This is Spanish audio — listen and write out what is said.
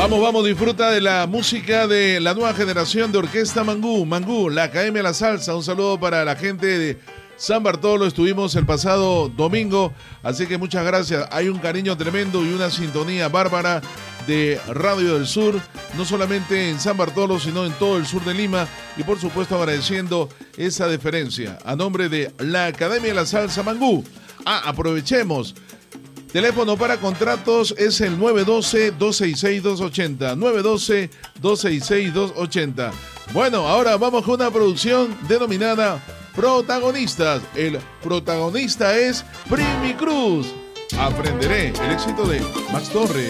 Vamos, disfruta de la música de la nueva generación de Orquesta Mangú, la Academia de la Salsa. Un saludo para la gente de San Bartolo, estuvimos el pasado domingo, así que muchas gracias. Hay un cariño tremendo y una sintonía bárbara de Radio del Sur, no solamente en San Bartolo, sino en todo el sur de Lima, y por supuesto agradeciendo esa deferencia a nombre de la Academia de la Salsa Mangú. Aprovechemos. Teléfono para contratos es el 912-266-280. 912-266-280. Bueno, ahora vamos con una producción denominada Protagonistas. El protagonista es Primi Cruz. Aprenderé, el éxito de Max Torres.